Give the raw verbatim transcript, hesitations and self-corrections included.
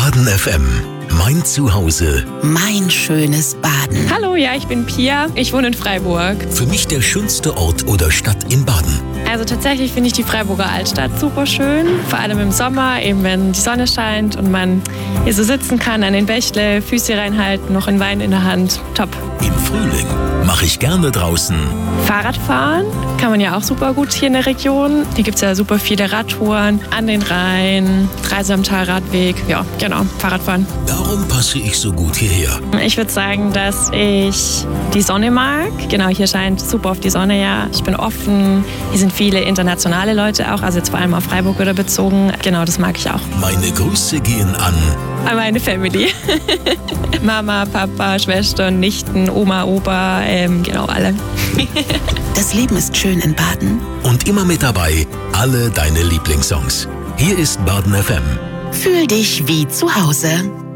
Baden F M. Mein Zuhause. Mein schönes Baden. Hallo, ja, ich bin Pia. Ich wohne in Freiburg. Für mich der schönste Ort oder Stadt in Baden. Also tatsächlich finde ich die Freiburger Altstadt super schön. Vor allem im Sommer, eben wenn die Sonne scheint und man hier so sitzen kann, an den Bächle, Füße reinhalten, noch einen Wein in der Hand. Top. Im Frühling mache ich gerne draußen. Fahrradfahren kann man ja auch super gut hier in der Region. Hier gibt es ja super viele Radtouren an den Rhein, Dreisamtal-Radweg. Ja, genau, Fahrradfahren. Darum passe ich so gut hierher. Ich würde sagen, dass ich die Sonne mag. Genau, hier scheint super auf die Sonne, ja. Ich bin offen. Hier sind viele internationale Leute auch, also jetzt vor allem auf Freiburg oder bezogen. Genau, das mag ich auch. Meine Grüße gehen an... An meine Family. Mama, Papa, Schwestern, Nichten, Oma, Opa, ähm, genau, alle. Das Leben ist schön in Baden. Und immer mit dabei alle deine Lieblingssongs. Hier ist Baden F M. Fühl dich wie zu Hause.